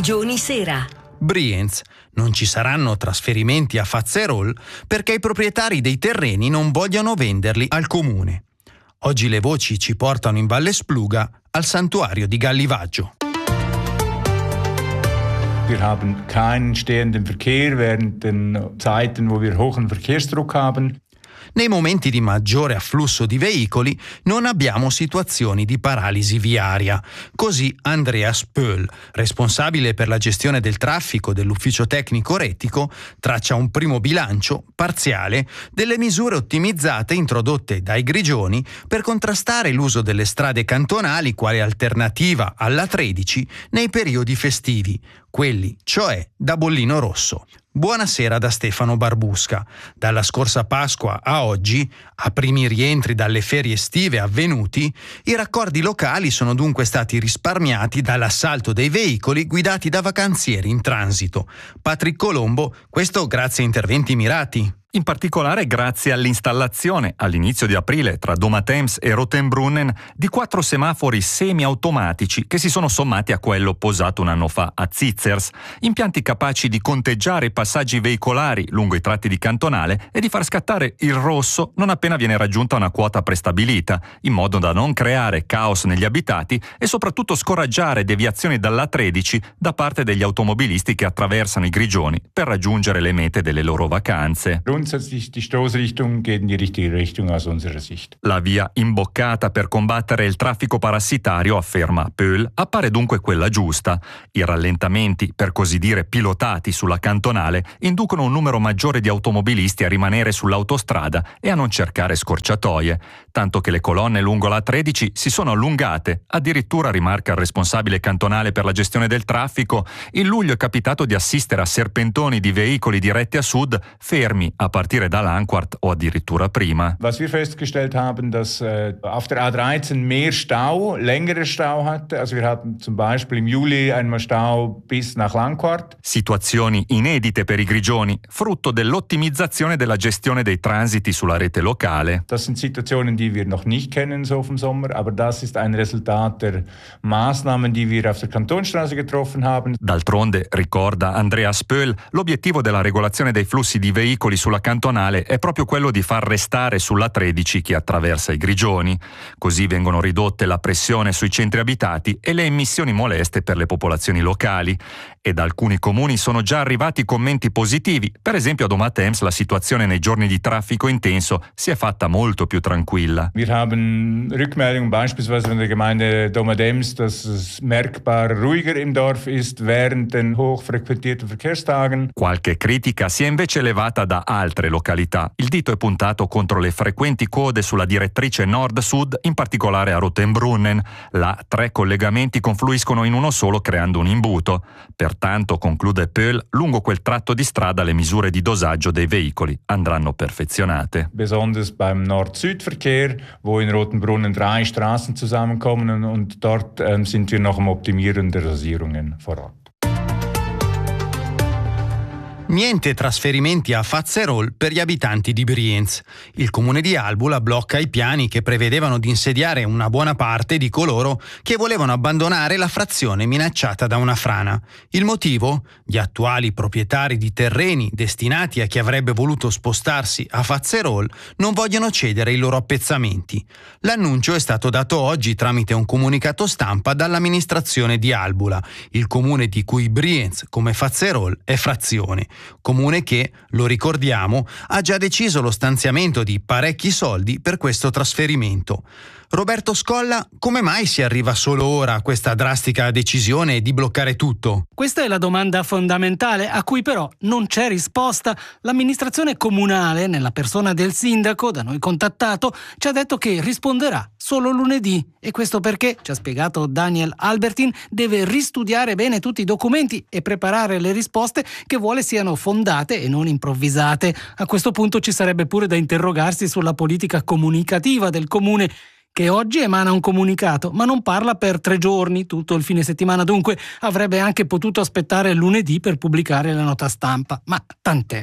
Grigioni Sera. Brienz. Non ci saranno trasferimenti a Fazzerol perché i proprietari dei terreni non vogliono venderli al comune. Oggi le voci ci portano in Valle Spluga al santuario di Gallivaggio. Wir haben keinen stehenden Verkehr während den Zeiten, wo wir hohen Verkehrsdruck haben. Nei momenti di maggiore afflusso di veicoli non abbiamo situazioni di paralisi viaria. Così Andreas Pöhl, responsabile per la gestione del traffico dell'ufficio tecnico Rettico, traccia un primo bilancio parziale delle misure ottimizzate introdotte dai Grigioni per contrastare l'uso delle strade cantonali quale alternativa alla 13 nei periodi festivi, quelli cioè da bollino rosso. Buonasera da Stefano Barbusca. Dalla scorsa Pasqua a oggi, a primi rientri dalle ferie estive avvenuti, i raccordi locali sono dunque stati risparmiati dall'assalto dei veicoli guidati da vacanzieri in transito. Patrick Colombo, questo grazie a interventi mirati. In particolare grazie all'installazione all'inizio di aprile tra Domatems e Rotenbrunnen di 4 semafori semiautomatici che si sono sommati a quello posato un anno fa a Zitzers, impianti capaci di conteggiare i passaggi veicolari lungo i tratti di cantonale e di far scattare il rosso non appena viene raggiunta una quota prestabilita, in modo da non creare caos negli abitati e soprattutto scoraggiare deviazioni dalla 13 da parte degli automobilisti che attraversano i Grigioni per raggiungere le mete delle loro vacanze. Grundsätzlich die Stoßrichtung geht in die richtige Richtung aus unserer Sicht. La via imboccata per combattere il traffico parassitario, afferma Pöhl, appare dunque quella giusta. I rallentamenti, per così dire pilotati sulla cantonale, inducono un numero maggiore di automobilisti a rimanere sull'autostrada e a non cercare scorciatoie, tanto che le colonne lungo la 13 si sono allungate. Addirittura, rimarca il responsabile cantonale per la gestione del traffico, in luglio è capitato di assistere a serpentoni di veicoli diretti a sud fermi a partire da Langquart o addirittura prima. Was wir festgestellt haben, dass auf der A13 mehr Stau, längere Stau hatte. Also wir hatten zum Beispiel im Juli einmal Stau bis nach Langquart. Situazioni inedite per i Grigioni, frutto dell'ottimizzazione della gestione dei transiti sulla rete locale. Das sind Situationen, die wir noch nicht kennen so vom Sommer, aber das ist ein Resultat der Maßnahmen, die wir auf der Kantonstraße getroffen haben. D'altronde, ricorda Andreas Pöhl, l'obiettivo della regolazione dei flussi di veicoli sulla cantonale è proprio quello di far restare sulla 13 chi attraversa i Grigioni. Così vengono ridotte la pressione sui centri abitati e le emissioni moleste per le popolazioni locali. E da alcuni comuni sono già arrivati commenti positivi. Per esempio a Domatems la situazione nei giorni di traffico intenso si è fatta molto più tranquilla. Wir haben Rückmeldungen beispielsweise von der Gemeinde Domatems, dass es merkbar ruhiger im Dorf ist während den hochfrequentierten Verkehrstagen. Qualche critica si è invece levata da altre località. Il dito è puntato contro le frequenti code sulla direttrice nord-sud, in particolare a Rotenbrunnen. Là 3 collegamenti confluiscono in uno solo creando un imbuto. Pertanto, conclude Pöhl, lungo quel tratto di strada le misure di dosaggio dei veicoli andranno perfezionate. Besonders beim Nord-Süd-Verkehr, wo in Rotenbrunnen 3 Straßen zusammenkommen und dort sind wir noch am Optimieren der Dosierungen vor Ort. Niente trasferimenti a Fazzerol per gli abitanti di Brienz. Il comune di Albula blocca i piani che prevedevano di insediare una buona parte di coloro che volevano abbandonare la frazione minacciata da una frana. Il motivo? Gli attuali proprietari di terreni destinati a chi avrebbe voluto spostarsi a Fazzerol non vogliono cedere i loro appezzamenti. L'annuncio è stato dato oggi tramite un comunicato stampa dall'amministrazione di Albula, il comune di cui Brienz, come Fazzerol, è frazione. Comune che, lo ricordiamo, ha già deciso lo stanziamento di parecchi soldi per questo trasferimento. Roberto Scolla, come mai si arriva solo ora a questa drastica decisione di bloccare tutto? Questa è la domanda fondamentale a cui però non c'è risposta. L'amministrazione comunale, nella persona del sindaco da noi contattato, ci ha detto che risponderà solo lunedì. E questo perché, ci ha spiegato Daniel Albertin, deve ristudiare bene tutti i documenti e preparare le risposte che vuole siano fondate e non improvvisate. A questo punto ci sarebbe pure da interrogarsi sulla politica comunicativa del comune, che oggi emana un comunicato, ma non parla per 3 giorni, tutto il fine settimana, dunque avrebbe anche potuto aspettare lunedì per pubblicare la nota stampa, ma tant'è.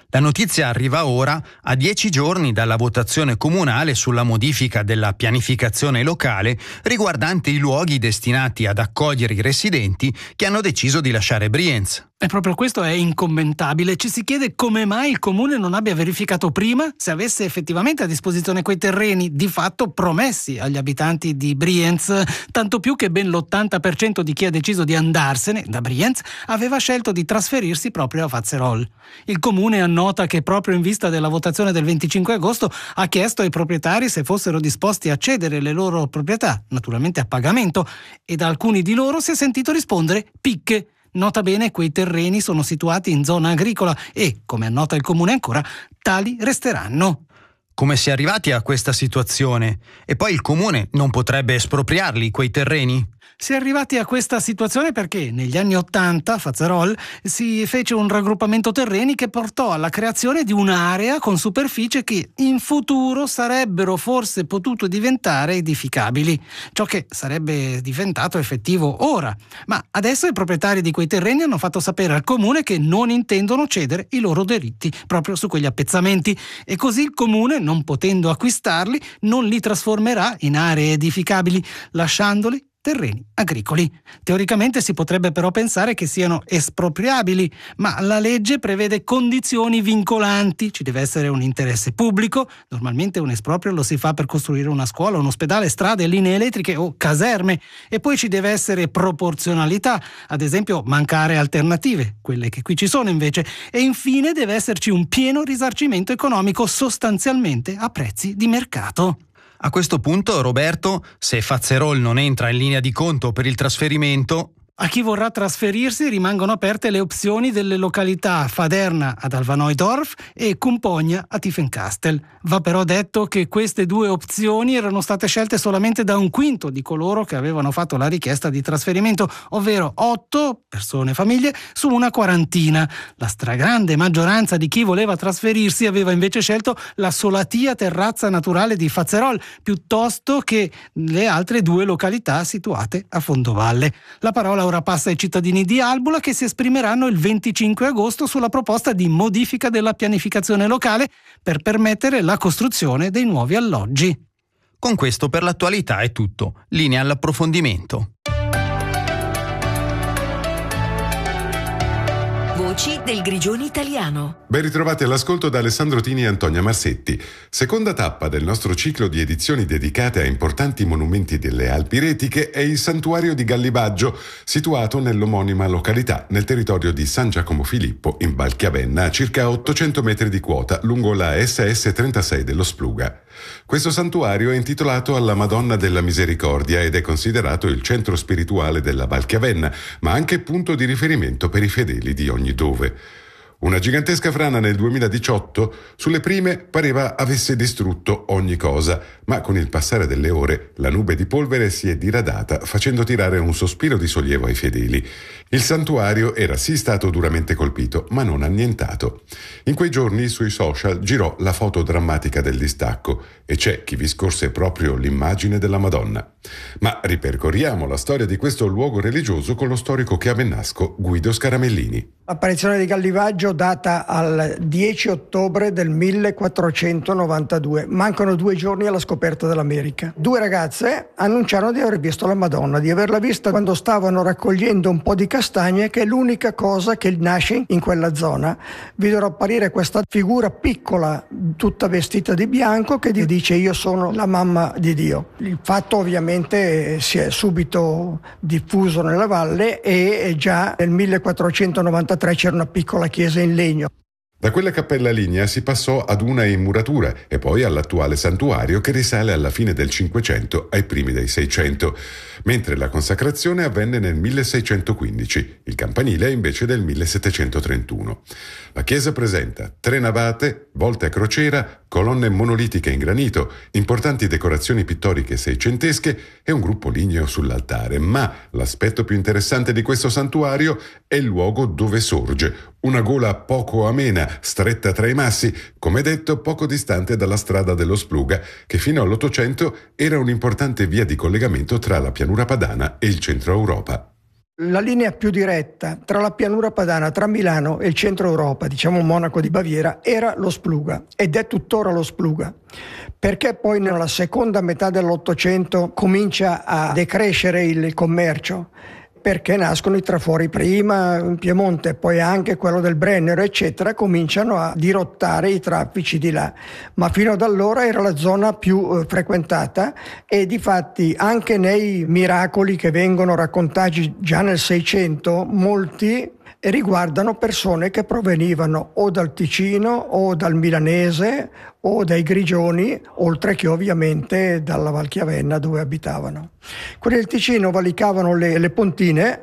La notizia arriva ora, a 10 giorni dalla votazione comunale sulla modifica della pianificazione locale riguardante i luoghi destinati ad accogliere i residenti che hanno deciso di lasciare Brienz. E proprio questo è incommentabile. Ci si chiede come mai il comune non abbia verificato prima se avesse effettivamente a disposizione quei terreni di fatto promessi agli abitanti di Brienz, tanto più che ben l'80% di chi ha deciso di andarsene da Brienz aveva scelto di trasferirsi proprio a Fazerol. Il comune annota che proprio in vista della votazione del 25 agosto ha chiesto ai proprietari se fossero disposti a cedere le loro proprietà, naturalmente a pagamento, e da alcuni di loro si è sentito rispondere picche. Nota bene, quei terreni sono situati in zona agricola e, come annota il comune ancora, tali resteranno. Come si è arrivati a questa situazione? E poi il comune non potrebbe espropriarli quei terreni? Si è arrivati a questa situazione perché negli anni '80 a Fazerol si fece un raggruppamento terreni che portò alla creazione di un'area con superficie che in futuro sarebbero forse potuto diventare edificabili, ciò che sarebbe diventato effettivo ora. Ma adesso i proprietari di quei terreni hanno fatto sapere al comune che non intendono cedere i loro diritti proprio su quegli appezzamenti e così il comune, non potendo acquistarli, non li trasformerà in aree edificabili, lasciandoli terreni agricoli. Teoricamente si potrebbe però pensare che siano espropriabili, ma la legge prevede condizioni vincolanti. Ci deve essere un interesse pubblico, normalmente un esproprio lo si fa per costruire una scuola, un ospedale, strade, linee elettriche o caserme, e poi ci deve essere proporzionalità, ad esempio mancare alternative, quelle che qui ci sono invece, e infine deve esserci un pieno risarcimento economico sostanzialmente a prezzi di mercato. A questo punto, Roberto, se Fazerol non entra in linea di conto per il trasferimento... A chi vorrà trasferirsi rimangono aperte le opzioni delle località Faderna ad Alvanoidorf e Cumpogna a Tiefenkastel. Va però detto che queste due opzioni erano state scelte solamente da un quinto di coloro che avevano fatto la richiesta di trasferimento, ovvero 8 persone, famiglie, su una quarantina. La stragrande maggioranza di chi voleva trasferirsi aveva invece scelto la solatia terrazza naturale di Fazerol, piuttosto che le altre due località situate a fondovalle. La parola ora passa ai cittadini di Albula che si esprimeranno il 25 agosto sulla proposta di modifica della pianificazione locale per permettere la costruzione dei nuovi alloggi. Con questo per l'attualità è tutto. Linea all'approfondimento. Voci del Grigioni italiano. Ben ritrovati all'ascolto da Alessandro Tini e Antonia Marsetti. Seconda tappa del nostro ciclo di edizioni dedicate a importanti monumenti delle Alpi Retiche è il Santuario di Gallibaggio, situato nell'omonima località, nel territorio di San Giacomo Filippo, in Val Chiavenna, a circa 800 metri di quota, lungo la SS 36 dello Spluga. Questo santuario è intitolato alla Madonna della Misericordia ed è considerato il centro spirituale della Val Chiavenna, ma anche punto di riferimento per i fedeli di ogni dove. Una gigantesca frana nel 2018 sulle prime pareva avesse distrutto ogni cosa, ma con il passare delle ore la nube di polvere si è diradata, facendo tirare un sospiro di sollievo ai fedeli. Il santuario era sì stato duramente colpito, ma non annientato. In quei giorni sui social girò la foto drammatica del distacco e c'è chi vi scorse proprio l'immagine della Madonna. Ma ripercorriamo la storia di questo luogo religioso con lo storico chiavennasco Guido Scaramellini. L'apparizione di Gallibaggio data al 10 ottobre del 1492. Mancano 2 giorni alla scoperta dell'America. 2 ragazze annunciarono di aver visto la Madonna, di averla vista quando stavano raccogliendo un po' di castagne, che è l'unica cosa che nasce in quella zona. Videro apparire questa figura piccola, tutta vestita di bianco, che dice: io sono la mamma di Dio. Il fatto ovviamente si è subito diffuso nella valle e già nel 1493 c'era una piccola chiesa in legno. Da quella cappella lignea si passò ad una in muratura e poi all'attuale santuario che risale alla fine del 500 ai primi del 600, mentre la consacrazione avvenne nel 1615, il campanile invece del 1731. La chiesa presenta 3 navate, volte a crociera, colonne monolitiche in granito, importanti decorazioni pittoriche seicentesche e un gruppo ligneo sull'altare, ma l'aspetto più interessante di questo santuario è il luogo dove sorge, una gola poco amena, stretta tra i massi, come detto poco distante dalla strada dello Spluga, che fino all'800 era un'importante via di collegamento tra la pianura padana e il centro Europa. La linea più diretta tra la pianura padana, tra Milano e il centro Europa, diciamo Monaco di Baviera, era lo Spluga ed è tuttora lo Spluga. Perché poi nella seconda metà dell'Ottocento comincia a decrescere il commercio? Perché nascono i trafori prima in Piemonte, poi anche quello del Brennero, eccetera, cominciano a dirottare i traffici di là. Ma fino ad allora era la zona più frequentata e difatti anche nei miracoli che vengono raccontati già nel Seicento, molti riguardano persone che provenivano o dal Ticino o dal Milanese o dai Grigioni, oltre che ovviamente dalla Valchiavenna dove abitavano. Quelli del Ticino valicavano le pontine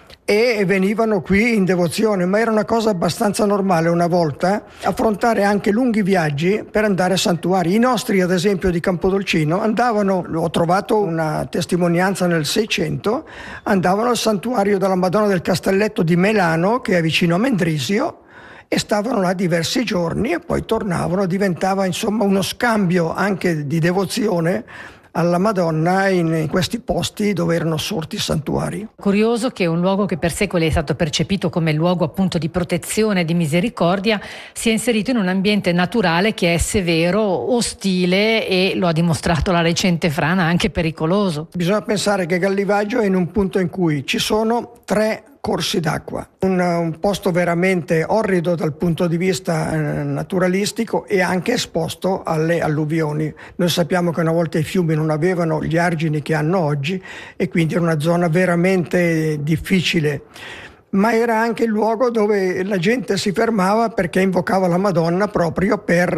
e venivano qui in devozione, ma era una cosa abbastanza normale una volta affrontare anche lunghi viaggi per andare a santuari. I nostri, ad esempio, di Campodolcino andavano, ho trovato una testimonianza nel 600, andavano al santuario della Madonna del Castelletto di Melano, che è vicino a Mendrisio, e stavano là diversi giorni e poi tornavano. Diventava insomma uno scambio anche di devozione alla Madonna in questi posti dove erano sorti i santuari. Curioso che un luogo che per secoli è stato percepito come luogo appunto di protezione e di misericordia sia inserito in un ambiente naturale che è severo, ostile e, lo ha dimostrato la recente frana, anche pericoloso. Bisogna pensare che Gallivaggio è in un punto in cui ci sono 3 corsi d'acqua, un posto veramente orrido dal punto di vista naturalistico e anche esposto alle alluvioni. Noi sappiamo che una volta i fiumi non avevano gli argini che hanno oggi e quindi era una zona veramente difficile. Ma era anche il luogo dove la gente si fermava perché invocava la Madonna proprio per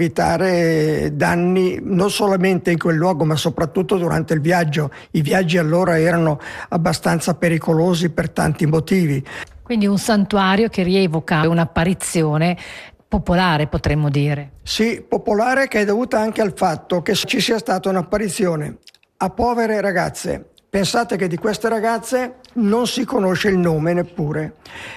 evitare danni non solamente in quel luogo ma soprattutto durante il viaggio. I viaggi allora erano abbastanza pericolosi per tanti motivi. Quindi un santuario che rievoca un'apparizione popolare, potremmo dire. Sì, popolare, che è dovuta anche al fatto che ci sia stata un'apparizione a povere ragazze. Pensate che di queste ragazze non si conosce il nome neppure.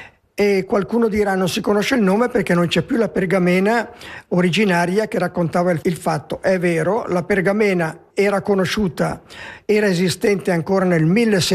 E qualcuno dirà non si conosce il nome perché non c'è più la pergamena originaria che raccontava il fatto. È vero, la pergamena era conosciuta, era esistente ancora nel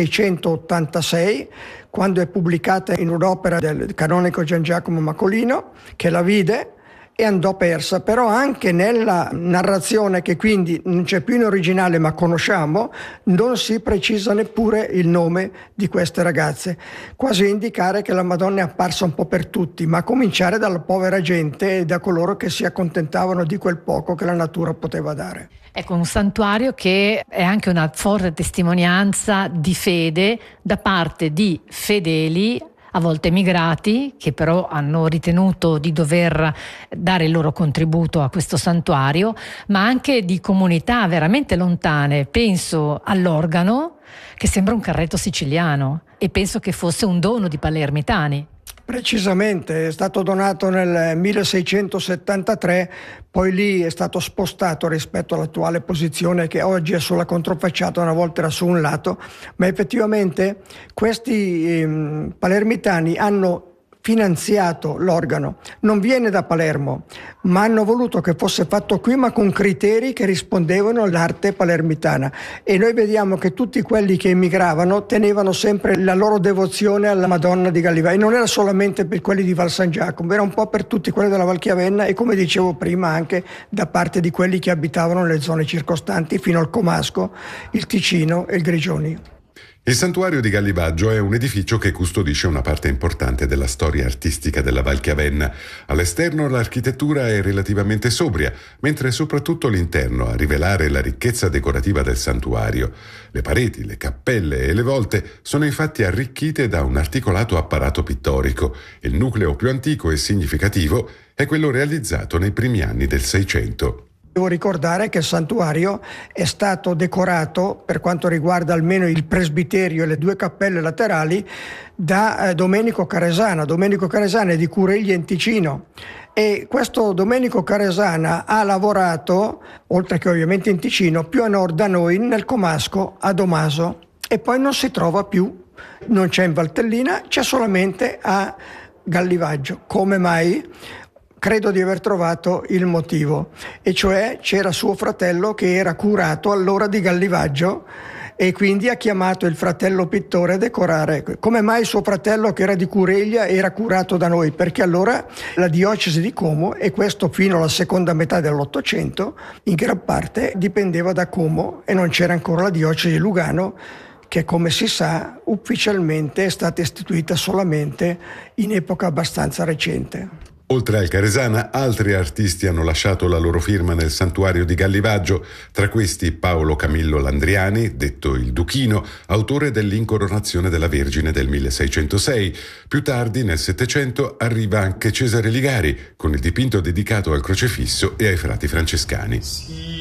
1686, quando è pubblicata in un'opera del canonico Gian Giacomo Macolino, che la vide e andò persa. Però anche nella narrazione, che quindi non c'è più in originale ma conosciamo, non si precisa neppure il nome di queste ragazze, quasi a indicare che la Madonna è apparsa un po' per tutti, ma a cominciare dalla povera gente e da coloro che si accontentavano di quel poco che la natura poteva dare. Ecco, un santuario che è anche una forte testimonianza di fede da parte di fedeli, a volte emigrati, che però hanno ritenuto di dover dare il loro contributo a questo santuario, ma anche di comunità veramente lontane. Penso all'organo, che sembra un carretto siciliano, e penso che fosse un dono di palermitani. Precisamente, è stato donato nel 1673, poi lì è stato spostato rispetto all'attuale posizione che oggi è sulla controfacciata, una volta era su un lato, ma effettivamente questi palermitani hanno finanziato l'organo. Non viene da Palermo, ma hanno voluto che fosse fatto qui, ma con criteri che rispondevano all'arte palermitana. E noi vediamo che tutti quelli che emigravano tenevano sempre la loro devozione alla Madonna di Gallivaggio. E non era solamente per quelli di Val San Giacomo, era un po' per tutti quelli della Valchiavenna e, come dicevo prima, anche da parte di quelli che abitavano nelle zone circostanti fino al Comasco, il Ticino e il Grigioni. Il santuario di Gallivaggio è un edificio che custodisce una parte importante della storia artistica della Valchiavenna. All'esterno l'architettura è relativamente sobria, mentre è soprattutto l'interno a rivelare la ricchezza decorativa del santuario. Le pareti, le cappelle e le volte sono infatti arricchite da un articolato apparato pittorico. Il nucleo più antico e significativo è quello realizzato nei primi anni del Seicento. Devo ricordare che il santuario è stato decorato, per quanto riguarda almeno il presbiterio e le 2 cappelle laterali, da Domenico Caresana. Domenico Caresana è di Curegli in Ticino e questo Domenico Caresana ha lavorato, oltre che ovviamente in Ticino, più a nord da noi, nel Comasco, a Domaso, e poi non si trova più, non c'è in Valtellina, c'è solamente a Gallivaggio. Come mai? Credo di aver trovato il motivo, e cioè c'era suo fratello che era curato allora di Gallivaggio e quindi ha chiamato il fratello pittore a decorare. Come mai suo fratello, che era di Cureglia, era curato da noi? Perché allora la diocesi di Como, e questo fino alla seconda metà dell'Ottocento, in gran parte dipendeva da Como e non c'era ancora la diocesi di Lugano, che come si sa ufficialmente è stata istituita solamente in epoca abbastanza recente. Oltre al Caresana, altri artisti hanno lasciato la loro firma nel santuario di Gallivaggio, tra questi Paolo Camillo Landriani, detto il Duchino, autore dell'Incoronazione della Vergine del 1606. Più tardi, nel Settecento, arriva anche Cesare Ligari, con il dipinto dedicato al Crocefisso e ai frati francescani.